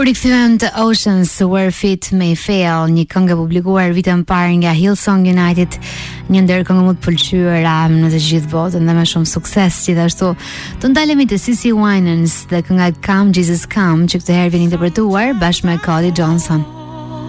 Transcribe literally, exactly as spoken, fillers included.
rikthyen të Oceans Where Fit May Fail, një këngë e publikuar vitin e parë nga Hillsong United, një ndër këngë më të pëlqyera në të gjithë botën dhe me shumë sukses. Gjithashtu, të ndalemi te C C Winans dhe kënga Come Jesus Come, që këtë herë vjen interpretuar bashkë me Cody Johnson.